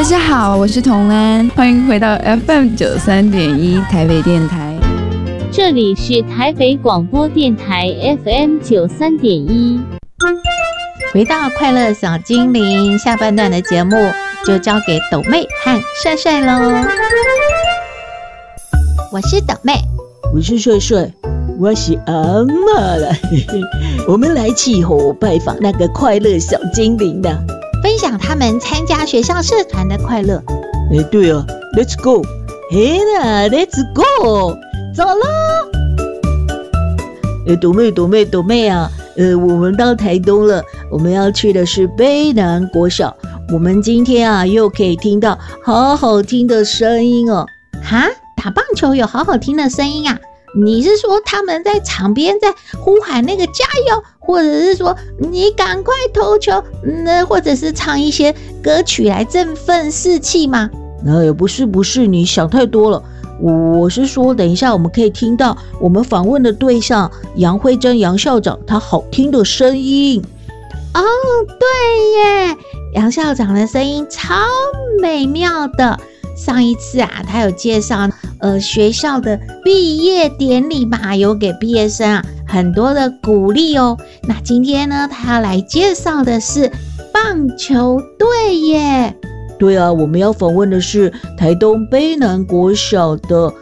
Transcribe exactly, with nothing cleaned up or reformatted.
大家好，我是童安，欢迎回到 F M 九三点一台北电台。 这里是台北广播电台 F M 九三点一。 回到快乐小精灵下半段的节目，就交给斗妹和帅帅喽。我是斗妹， 我是帅帅，我是阿嬷了。我们来气候拜访那个快乐小精灵的， 分享他们参加学校社团的快乐。 哎，对啊 ，Let's go， 嘿啦 ，Let's go， 走喽！哎，斗妹，斗妹，斗妹啊，呃，我们到台东了，我们要去的是卑南国小。我们今天啊，又可以听到好好听的声音哦。 哈，打棒球有好好听的声音啊？你是说他们在场边在呼喊那个加油，或者是说你赶快投球，那或者是唱一些歌曲来振奋士气吗？ 哎，不是不是，你想太多了。我是说，等一下我们可以听到我们访问的对象杨慧珍杨校长他好听的声音。 哦，对耶，杨校长的声音超美妙的。上一次啊，他有介绍呃学校的毕业典礼嘛，有给毕业生啊很多的鼓励哦。那今天呢，他要来介绍的是棒球队耶。 对啊，我们要访问的是台东卑南国小的